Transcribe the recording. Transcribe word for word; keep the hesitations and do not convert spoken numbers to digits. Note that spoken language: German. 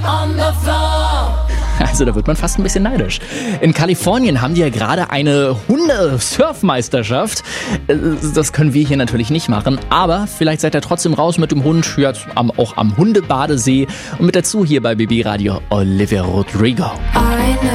On the floor. Also da wird man fast ein bisschen neidisch. In Kalifornien haben die ja gerade eine Hunde-Surfmeisterschaft. Das können wir hier natürlich nicht machen, aber vielleicht seid ihr trotzdem raus mit dem Hund, jetzt am, auch am Hundebadesee. Und mit dazu hier bei B B Radio Olivia Rodrigo.